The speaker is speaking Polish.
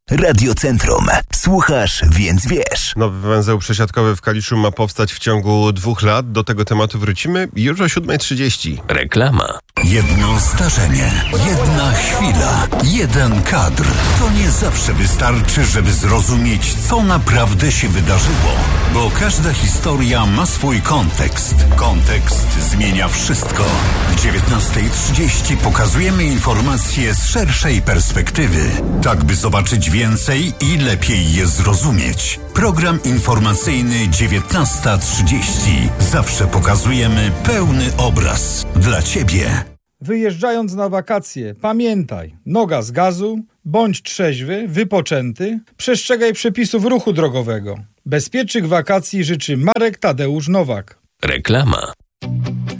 Radiocentrum. Słuchasz, więc wiesz. Nowy węzeł przesiadkowy w Kaliszu ma powstać w ciągu 2 lat. Do tego tematu wrócimy już o 7:30. Reklama. Jedno zdarzenie, jedna chwila, jeden kadr. To nie zawsze wystarczy, żeby zrozumieć, co naprawdę się wydarzyło. Bo każda historia ma swój kontekst. Kontekst zmienia wszystko. W 19:30 pokazujemy informacje z szerszej perspektywy. Tak, by zobaczyć więcej i lepiej je zrozumieć. Program informacyjny 19:30. Zawsze pokazujemy pełny obraz. Dla Ciebie. Wyjeżdżając na wakacje, pamiętaj, noga z gazu, bądź trzeźwy, wypoczęty, przestrzegaj przepisów ruchu drogowego. Bezpiecznych wakacji życzy Marek Tadeusz Nowak. Reklama.